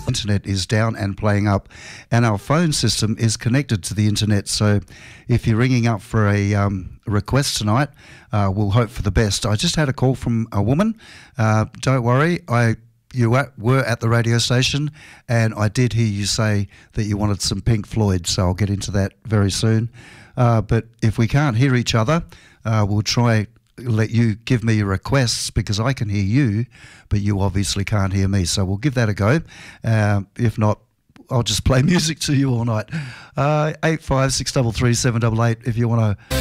internet is down and playing up, and our phone system is connected to the internet. So if you're ringing up for a request tonight, we'll hope for the best. I just had a call from a woman. Don't worry, you were at the radio station, and I did hear you say that you wanted some Pink Floyd, so I'll get into that very soon. But if we can't hear each other, we'll try let you give me your requests, because I can hear you, but you obviously can't hear me. So we'll give that a go. If not, I'll just play music to you all night. 856333 788 if you want to